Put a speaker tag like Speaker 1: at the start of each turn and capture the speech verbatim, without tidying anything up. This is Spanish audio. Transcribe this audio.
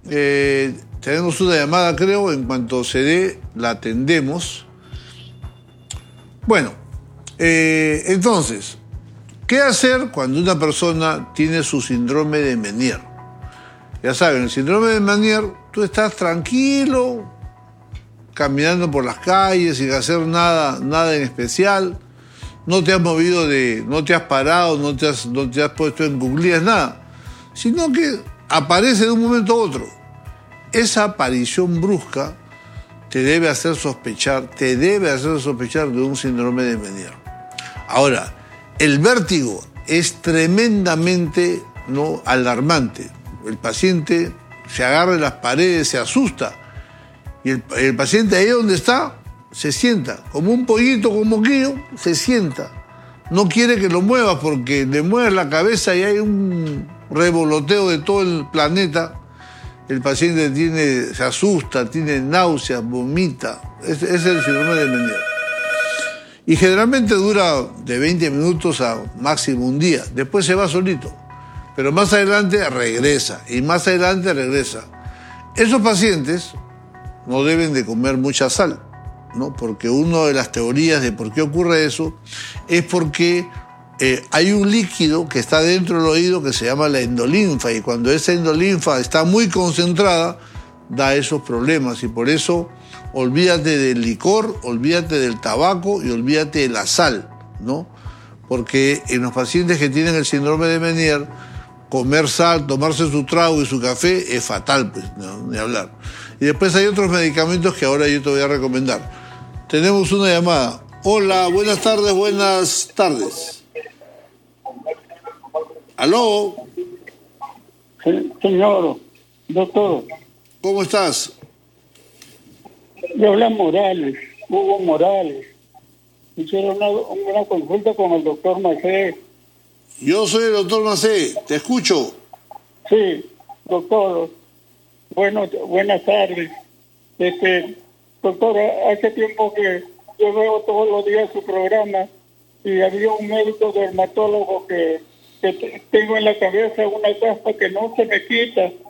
Speaker 1: eh, tenemos una llamada, creo. En cuanto se dé, la atendemos. Bueno, eh, entonces, ¿qué hacer cuando una persona tiene su síndrome de Meniere? Ya saben, el síndrome de Meniere, tú estás tranquilo, caminando por las calles sin hacer nada, nada en especial. No te has movido de, no te has parado, no te has, no te has puesto en cuclillas, nada. Sino que aparece de un momento a otro. Esa aparición brusca te debe hacer sospechar, te debe hacer sospechar de un síndrome de Meniere. Ahora, el vértigo es tremendamente, ¿no?, alarmante. El paciente se agarra en las paredes, se asusta. Y el, el paciente ahí donde está, se sienta. Como un pollito con moquillo, se sienta. No quiere que lo muevas porque le mueves la cabeza y hay un revoloteo de todo el planeta. El paciente tiene, se asusta, tiene náuseas, vomita. Es, es el síndrome de Meniere. Y generalmente dura de veinte minutos a máximo un día. Después se va solito. Pero más adelante regresa. Y más adelante regresa. Esos pacientes no deben de comer mucha sal, ¿no? Porque una de las teorías de por qué ocurre eso es porque eh, hay un líquido que está dentro del oído que se llama la endolinfa, y cuando esa endolinfa está muy concentrada, da esos problemas. Y por eso, olvídate del licor, olvídate del tabaco y olvídate de la sal, ¿no? Porque en los pacientes que tienen el síndrome de Meniere, comer sal, tomarse su trago y su café es fatal, pues, no, ni hablar. Y después hay otros medicamentos que ahora yo te voy a recomendar. Tenemos una llamada. Hola, buenas tardes, buenas tardes. ¿Aló?
Speaker 2: Señor, doctor.
Speaker 1: ¿Cómo estás?
Speaker 2: Yo habla Morales, Hugo Morales. Hicieron una, una consulta con el doctor Macé.
Speaker 1: Yo soy el doctor Macé, te escucho.
Speaker 2: Sí, doctor. Bueno, buenas tardes. Este, doctor, hace tiempo que yo veo todos los días su programa y había un médico dermatólogo que, que tengo en la cabeza una caspa que no se me quita